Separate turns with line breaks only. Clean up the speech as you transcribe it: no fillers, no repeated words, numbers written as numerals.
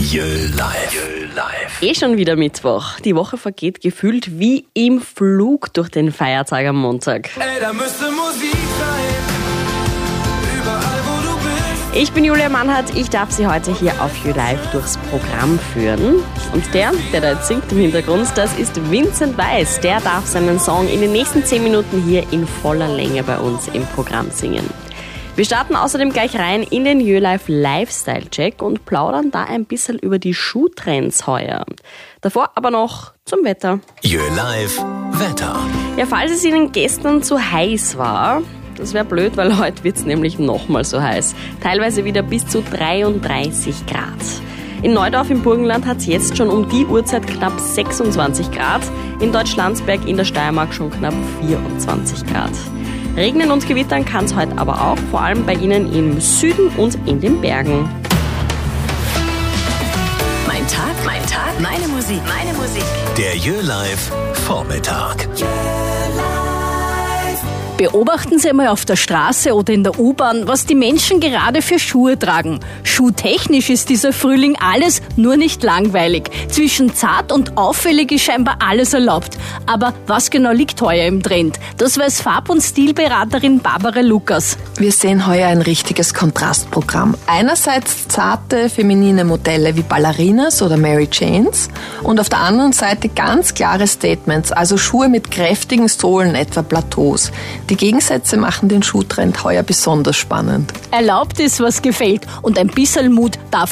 Live. Schon wieder Mittwoch. Die Woche vergeht gefühlt wie im Flug durch den Feiertag am Montag.
Ey, da müsste Musik sein. Überall, wo du bist.
Ich bin Julia Mannhardt. Ich darf Sie heute hier auf YouLive durchs Programm führen. Und der da jetzt singt im Hintergrund, das ist Vincent Weiss. Der darf seinen Song in den nächsten 10 Minuten hier in voller Länge bei uns im Programm singen. Wir starten außerdem gleich rein in den YouLive Lifestyle-Check und plaudern da ein bisschen über die Schuhtrends heuer. Davor aber noch zum Wetter.
YouLive Wetter.
Ja, falls es Ihnen gestern zu heiß war, das wäre blöd, weil heute wird es nämlich nochmal so heiß. Teilweise wieder bis zu 33 Grad. In Neudorf im Burgenland hat es jetzt schon um die Uhrzeit knapp 26 Grad. In Deutschlandsberg in der Steiermark schon knapp 24 Grad. Regnen und gewittern kann es heute aber auch, vor allem bei Ihnen im Süden und in den Bergen.
Mein Tag, meine Musik.
Der YouLive Vormittag.
Beobachten Sie einmal auf der Straße oder in der U-Bahn, was die Menschen gerade für Schuhe tragen. Schuhtechnisch ist dieser Frühling alles, nur nicht langweilig. Zwischen zart und auffällig ist scheinbar alles erlaubt. Aber was genau liegt heuer im Trend? Das weiß Farb- und Stilberaterin Barbara Lukas.
Wir sehen heuer ein richtiges Kontrastprogramm. Einerseits zarte, feminine Modelle wie Ballerinas oder Mary Janes und auf der anderen Seite ganz klare Statements, also Schuhe mit kräftigen Sohlen, etwa Plateaus. Die Gegensätze machen den Schuhtrend heuer besonders spannend.
Erlaubt ist, was gefällt und ein bisschen Mut darf